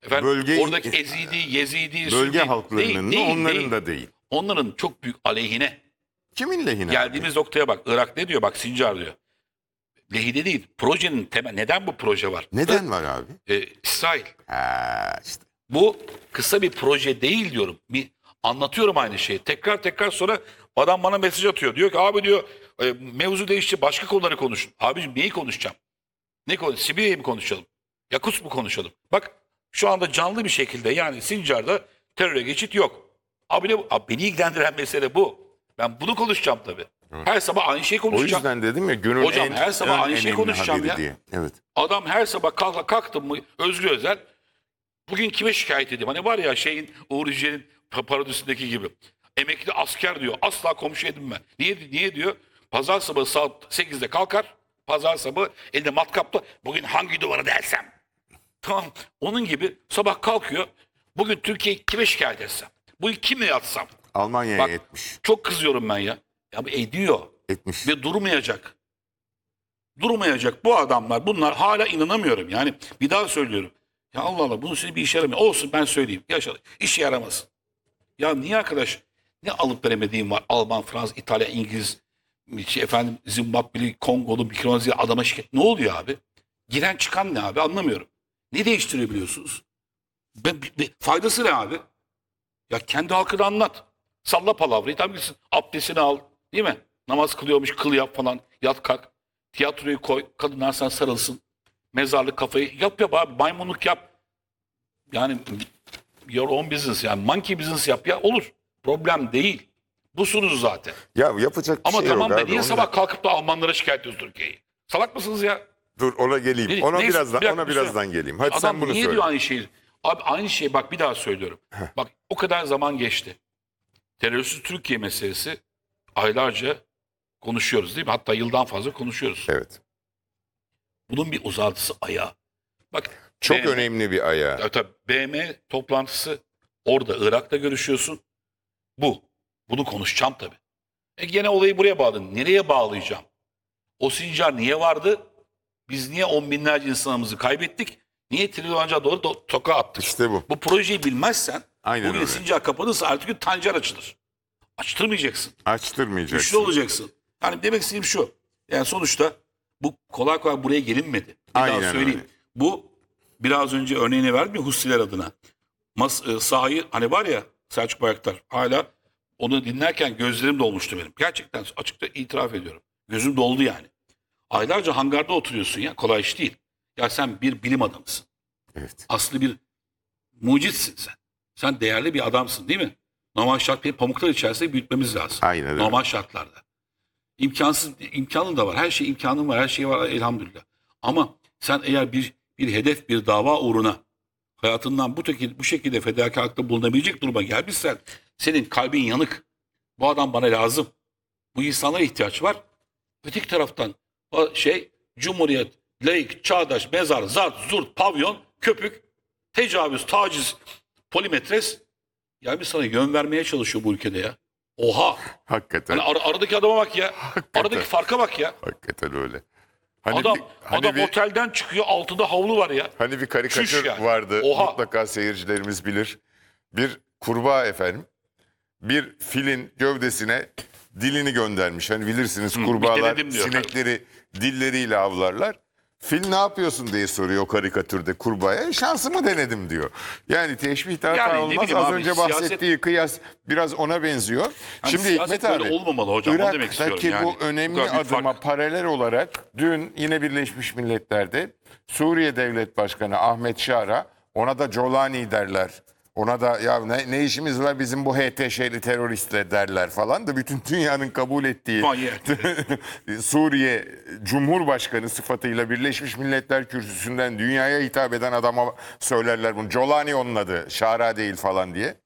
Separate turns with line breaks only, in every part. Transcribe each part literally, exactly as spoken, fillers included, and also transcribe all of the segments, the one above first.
Efendim,
Bölge-
oradaki Ezidi, Yezidi,
Bölge
Sünni-
halklarının
değil,
da
değil,
onların
değil.
da değil.
Onların çok büyük aleyhine.
Kimin lehine?
Geldiğimiz noktaya bak. Irak ne diyor? Bak Sincar diyor. Lehine değil. Projenin temel. Neden bu proje var?
Neden var abi?
Ee, İsrail.
Ha işte.
Bu kısa bir proje değil diyorum. Bir anlatıyorum aynı şeyi. Tekrar tekrar sonra adam bana mesaj atıyor. Diyor ki abi diyor e, mevzu değişti. Başka konuları konuşun. Abiciğim neyi konuşacağım? Ne konu? Sibirya'yı mı konuşalım? Yakut mu konuşalım? Bak şu anda canlı bir şekilde yani Sincar'da teröre geçit yok. Abi, ne, abi beni ilgilendiren mesele bu. Ben bunu konuşacağım tabii. Her sabah aynı şeyi
O
konuşacağım.
yüzden dedim ya günün
Hocam,
en,
her sabah
en
aynı şeyi
önemli
konuşacağım
haberi
ya.
diye. Evet.
Adam her sabah kalk, kalktım mı Özgür Özel bugün kime şikayet edeyim? Hani var ya şeyin Uğur Yücel'in parodisindeki gibi. Emekli asker diyor asla komşu edinme. Niye, niye diyor? Pazar sabahı saat sekizde kalkar. Pazar sabahı elde matkapla bugün hangi duvara dersem. Tamam onun gibi sabah kalkıyor. Bugün Türkiye kime şikayet etsem? Bugün kimle yatsam?
Almanya'ya
Bak
etmiş.
çok kızıyorum ben ya. Ya bu ediyor.
Etmiş.
Ve durmayacak. Durmayacak bu adamlar. Bunlar hala inanamıyorum. Yani bir daha söylüyorum. Ya Allah Allah bunun size bir işe yaramıyor. Olsun ben söyleyeyim. Yaşa, işe yaramasın. Ya niye arkadaş? Ne alıp veremediğim var? Alman, Fransız, İtalya, İngiliz, şey, efendim Zimbabweli, Kongolu, Mikronezya'lı adama şirket. Ne oluyor abi? Giren çıkan ne abi? Anlamıyorum. Ne değiştiriyor biliyorsunuz? Ben, be- faydası ne abi? Ya kendi halkını anlat. Salla palavrayı. Tam gitsin. Abdestini al. Değil mi? Namaz kılıyormuş. Kıl yap falan. Yat kalk. Tiyatroyu koy. Kadınlar sana sarılsın. Mezarlık kafayı. Yap yap abi. Maymunluk yap. Yani your own business. Yani monkey business yap ya. Olur. Problem değil. Busunuz zaten.
Ya yapacak bir
Ama
şey
tamam
yok
da
abi.
niye
Onu
sabah
da-
kalkıp da Almanlara şikayet ediyoruz Türkiye'yi? Salak mısınız ya?
Dur ona geleyim.
Bir-
Ona
neyse,
birazdan
bir dakika,
ona
bir şey-
birazdan geleyim. Hadi
Adam
sen bunu
niye
söyle.
diyor aynı şeyi? Abi aynı şey bak bir daha söylüyorum. Bak o kadar zaman geçti. Terörsüz Türkiye meselesi aylarca konuşuyoruz değil mi? Hatta yıldan fazla konuşuyoruz.
Evet.
Bunun bir uzantısı ayağı. Bak
Çok
B M
önemli bir ayağı.
Ya tabii B M toplantısı orada Irak'ta görüşüyorsun. Bu. Bunu konuşacağım tabii. E gene olayı buraya bağladın. Nereye bağlayacağım? O Sincar niye vardı? Biz niye on binlerce insanımızı kaybettik? Niye trilyonca doğru do- toka attık?
İşte bu.
Bu projeyi bilmezsen
Aynen
bugün
öyle.
Sincar kapanırsa artık bir tancar açılır. Açtırmayacaksın.
Açtırmayacaksın.
Güçlü olacaksın. Yani demek istediğim şu. Yani sonuçta bu kolay kolay buraya gelinmedi. Bir
Aynen
daha söyleyeyim.
öyle.
Bu biraz önce örneğini verdim ya Hussiler adına. Mas, e, sahayı hani var ya Selçuk Bayraktar hala onu dinlerken gözlerim dolmuştu benim. Gerçekten açıkça itiraf ediyorum. Gözüm doldu yani. Aylarca hangarda oturuyorsun ya kolay iş değil. Ya sen bir bilim adamısın.
Evet.
Aslı bir mucitsin sen. Sen değerli bir adamsın değil mi? Normal şartları pamuklar içerisinde büyütmemiz lazım.
Aynen öyle.
Normal şartlarda. İmkansız, imkanın da var. Her şey imkanın var. Her şey var elhamdülillah. Ama sen eğer bir bir hedef, bir dava uğruna hayatından bu, teki, bu şekilde fedakarlıkta bulunabilecek duruma gelmişsen senin kalbin yanık. Bu adam bana lazım. Bu insanlara ihtiyaç var. Öteki taraftan o şey Cumhuriyet, laik, çağdaş, mezar, zart, zurt, pavyon, köpük, tecavüz, taciz, polimetres. Ya bir sana yön vermeye çalışıyor bu ülkede ya. Oha.
Hakikaten.
Hani ar- aradaki adama bak ya. Aradaki farka bak ya.
Hakikaten öyle. Hani
Adam
bir, hani
adam
bir,
otelden çıkıyor altında havlu var ya.
hani bir
Çüş
karikatür
yani.
vardı.
Oha.
Mutlaka seyircilerimiz bilir. Bir kurbağa efendim. Bir filin gövdesine dilini göndermiş. Hani bilirsiniz
bir
kurbağalar
denedim diyor.
sinekleri dilleriyle avlarlar. Fil ne yapıyorsun diye soruyor o karikatürde kurbağaya. Şansımı denedim diyor. Yani teşbih hata
Yani ne
olmaz.
bileyim
Az
abi,
önce
siyaset-
bahsettiği kıyas biraz ona benziyor.
Hani
Şimdi
siyaset
Hikmet
böyle
abi,
olmamalı hocam, onu demek istiyorum
Irak'taki
yani.
bu önemli
Bu kadar büyük
adıma
fark.
paralel olarak dün yine Birleşmiş Milletler'de Suriye Devlet Başkanı Ahmet Şara, ona da Colani derler. Ona da ya ne, ne işimiz var bizim bu H T Ş'li teröristle derler falan da bütün dünyanın kabul ettiği
Manyak.
Suriye Cumhurbaşkanı sıfatıyla Birleşmiş Milletler kürsüsünden dünyaya hitap eden adama söylerler bunu. Colani onun adı, Şara değil falan diye.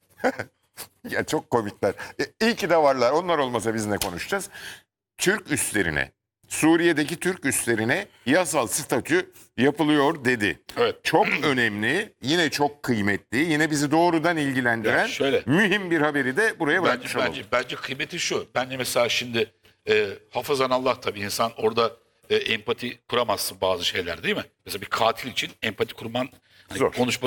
Ya çok komikler. E, iyi ki de varlar. Onlar olmasa biz ne konuşacağız? Türk üslerine, Suriye'deki Türk üslerine yasal statü yapılıyor dedi.
Evet.
Çok önemli, yine çok kıymetli, yine bizi doğrudan ilgilendiren
Ya şöyle.
mühim bir haberi de buraya
Bence,
bırakmış olalım.
bence, bence kıymeti şu. Ben de mesela şimdi e, hafızan Allah tabii insan orada e, empati kuramazsın bazı şeyler değil mi? Mesela bir katil için empati kurman hani
Zor.
konuşma